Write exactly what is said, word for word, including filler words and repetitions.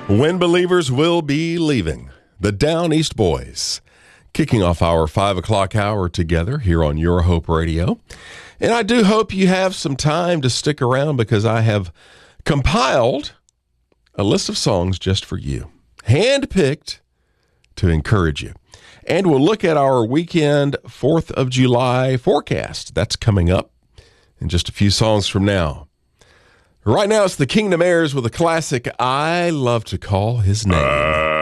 When Believers Will Be Leaving, the Down East Boys, kicking off our five o'clock hour together here on Your Hope Radio. And I do hope you have some time to stick around because I have compiled a list of songs just for you, handpicked to encourage you. And we'll look at our weekend fourth of July forecast. That's coming up in just a few songs from now. Right now, it's the Kingdom Heirs with a classic, I Love to Call His Name.